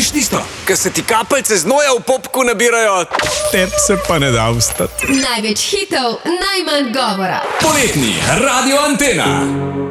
Veš tisto? Ker se ti kapljice znoja v popku nabirajo. Tep se pa ne da vstati. Največ hitov, najmanj govora. Poletni Radio Antena.